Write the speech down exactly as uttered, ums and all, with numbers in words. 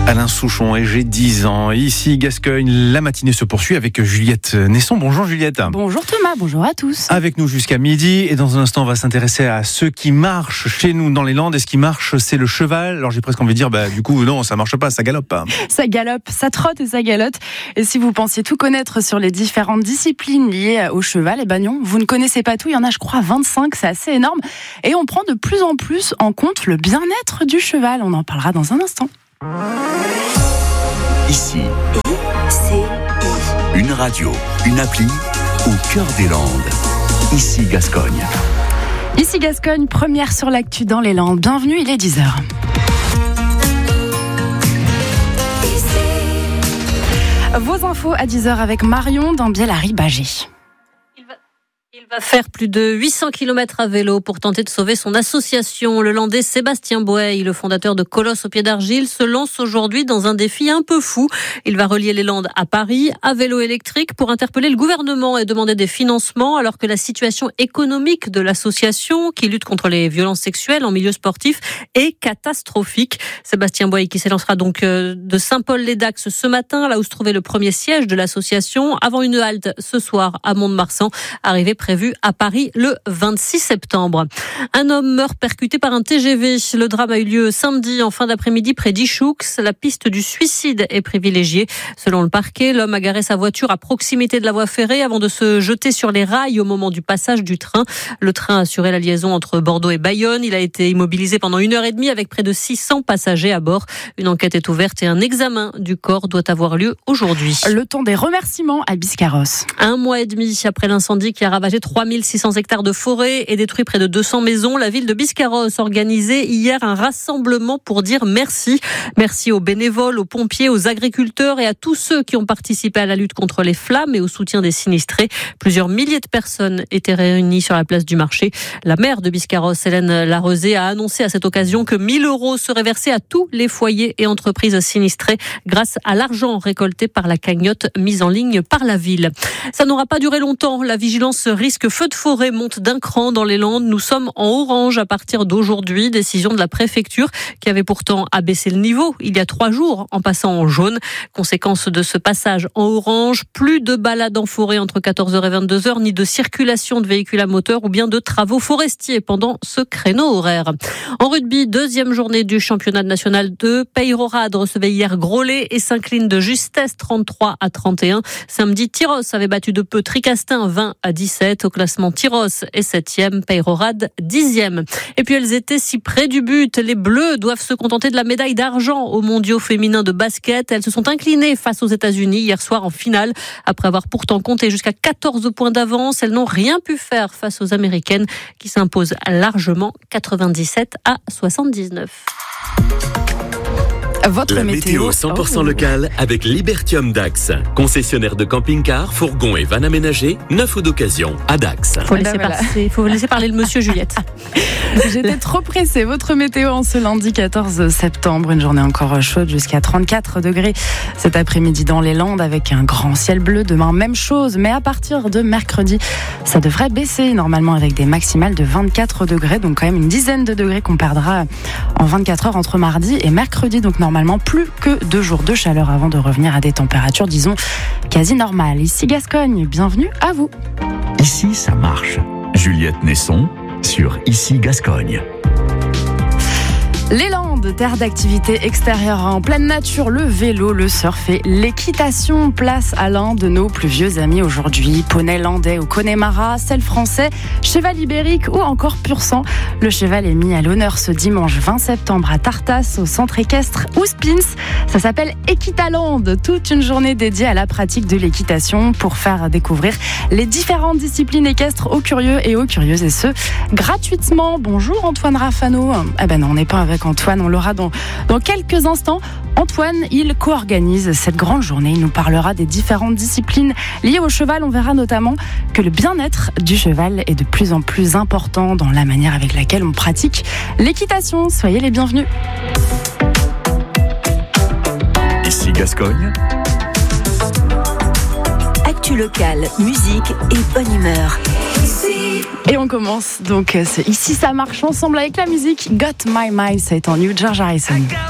Alain Souchon et j'ai dix ans. Ici, Gascogne, la matinée se poursuit avec Juliette Nesson. Bonjour Juliette. Bonjour Thomas, bonjour à tous. Avec nous jusqu'à midi et dans un instant, on va s'intéresser à ceux qui marchent chez nous dans les Landes. Et ce qui marche, c'est le cheval. Alors j'ai presque envie de dire, bah, du coup, non, ça marche pas, ça galope. Ça galope, ça trotte et ça galope. Et si vous pensiez tout connaître sur les différentes disciplines liées au cheval, eh ben non, vous ne connaissez pas tout. Il y en a, je crois, vingt-cinq, c'est assez énorme. Et on prend de plus en plus en compte le bien-être du cheval. On en parlera dans un instant. Ici, I C I. une radio, une appli au cœur des Landes. Ici Gascogne. Ici Gascogne, première sur l'actu dans les Landes. Bienvenue, il est dix heures. Vos infos à dix heures avec Marion dans Biel-Harry-Bagé. Il va faire plus de huit cents kilomètres à vélo pour tenter de sauver son association. Le Landais Sébastien Boey, le fondateur de Colosse au pied d'argile, se lance aujourd'hui dans un défi un peu fou. Il va relier les Landes à Paris à vélo électrique pour interpeller le gouvernement et demander des financements alors que la situation économique de l'association qui lutte contre les violences sexuelles en milieu sportif est catastrophique. Sébastien Boey qui s'élancera donc de Saint-Paul-les-Dax ce matin, là où se trouvait le premier siège de l'association, avant une halte ce soir à Mont-de-Marsan, arrivée prévu à Paris le vingt-six septembre. Un homme meurt percuté par un T G V. Le drame a eu lieu samedi en fin d'après-midi près d'Ichoux. La piste du suicide est privilégiée. Selon le parquet, l'homme a garé sa voiture à proximité de la voie ferrée avant de se jeter sur les rails au moment du passage du train. Le train assurait la liaison entre Bordeaux et Bayonne. Il a été immobilisé pendant une heure et demie avec près de six cents passagers à bord. Une enquête est ouverte et un examen du corps doit avoir lieu aujourd'hui. Le temps des remerciements à Biscarrosse. Un mois et demi après l'incendie qui a ravagé trois mille six cents hectares de forêt et détruit près de deux cents maisons, la ville de Biscarrosse organisait hier un rassemblement pour dire merci. Merci aux bénévoles, aux pompiers, aux agriculteurs et à tous ceux qui ont participé à la lutte contre les flammes et au soutien des sinistrés. Plusieurs milliers de personnes étaient réunies sur la place du marché. La maire de Biscarrosse, Hélène Larosé, a annoncé à cette occasion que mille euros seraient versés à tous les foyers et entreprises sinistrés grâce à l'argent récolté par la cagnotte mise en ligne par la ville. Ça n'aura pas duré longtemps. La vigilance risque feu de forêt monte d'un cran dans les Landes. Nous sommes en orange à partir d'aujourd'hui. Décision de la préfecture qui avait pourtant abaissé le niveau il y a trois jours en passant en jaune. Conséquence de ce passage en orange, plus de balades en forêt entre quatorze heures et vingt-deux heures, ni de circulation de véhicules à moteur ou bien de travaux forestiers pendant ce créneau horaire. En rugby, deuxième journée du championnat national de Peyrorade recevait hier Groslay et s'incline de justesse trente-trois à trente et un. Samedi, Tyrosse avait battu de peu Tricastin vingt à dix-sept. Au classement, Tyrosse est septième, Peyrorade dixième. Et puis elles étaient si près du but. Les Bleus doivent se contenter de la médaille d'argent aux mondiaux féminins de basket. Elles se sont inclinées face aux États-Unis hier soir en finale. Après avoir pourtant compté jusqu'à quatorze points d'avance, elles n'ont rien pu faire face aux Américaines qui s'imposent largement quatre-vingt-dix-sept à soixante-dix-neuf. Votre La météo, météo cent pour cent oh. locale avec Libertium Dax, concessionnaire de camping-car, fourgons et vannes aménagés, neuf ou d'occasion à Dax. Faut laisser, Ben voilà. passer, faut laisser parler le monsieur Juliette. J'étais trop pressée. Votre météo en ce lundi quatorze septembre. Une journée encore chaude jusqu'à trente-quatre degrés cet après-midi dans les Landes avec un grand ciel bleu. Demain, même chose. Mais à partir de mercredi, ça devrait baisser normalement avec des maximales de vingt-quatre degrés. Donc quand même une dizaine de degrés qu'on perdra en vingt-quatre heures entre mardi et mercredi. Donc normalement plus que deux jours de chaleur avant de revenir à des températures, disons, quasi normales. Ici Gascogne, bienvenue à vous. Ici, ça marche. Juliette Nesson sur Ici Gascogne. Les Landes, terre d'activité extérieure en pleine nature, le vélo, le surf et l'équitation. Place à l'un de nos plus vieux amis aujourd'hui. Poney landais ou Connemara, sel français, cheval ibérique ou encore pur sang. Le cheval est mis à l'honneur ce dimanche vingt septembre à Tartas, au centre équestre Ouspins. Ça s'appelle Equitaland. Toute une journée dédiée à la pratique de l'équitation pour faire découvrir les différentes disciplines équestres aux curieux et aux curieuses, et ce, gratuitement. Bonjour Antoine Raffano. Eh ben non, on n'est pas avec Antoine, on l'aura dans, dans quelques instants. Antoine, il co-organise cette grande journée. Il nous parlera des différentes disciplines liées au cheval. On verra notamment que le bien-être du cheval est de plus en plus important dans la manière avec laquelle on pratique l'équitation. Soyez les bienvenus. Ici Gascogne. Actu locale, musique et bonne humeur. Et on commence donc c'est Ici ça marche ensemble avec la musique Got My Mind, c'est en New George Harrison.